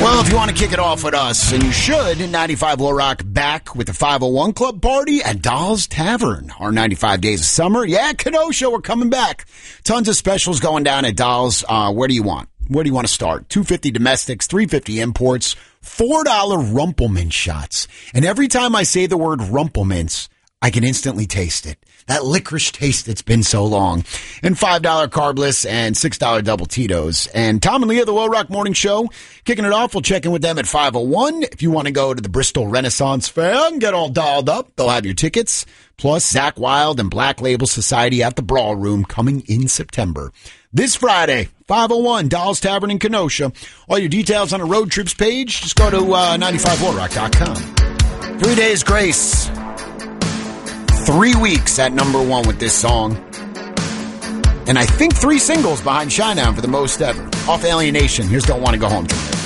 Well, if you want to kick it off with us, and you should, 95 Low Rock back with the 501 Club party at Dolls Tavern. Our 95 days of summer. Yeah, Kenosha, we're coming back. Tons of specials going down at Dolls. Where do you want? Where do you want to start? $2.50 domestics, $3.50 imports, $4 Rumpelman shots. And every time I say the word Rumpelmans, I can instantly taste it. That licorice taste that's been so long. And $5 carbless and $6 double Tito's. And Tom and Leah, the Low Rock Morning Show, kicking it off. We'll check in with them at 501. If you want to go to the Bristol Renaissance Fair and get all dolled up, they'll have your tickets. Plus, Zach Wild and Black Label Society at the Brawl Room coming in September. This Friday, 501 Dolls Tavern in Kenosha. All your details on a road trips page. Just go to 95lowrock.com. 3 Days Grace. 3 weeks at number one with this song. And I think 3 singles behind Shinedown for the most ever. Off Alienation. Here's Don't Want to Go Home Tonight.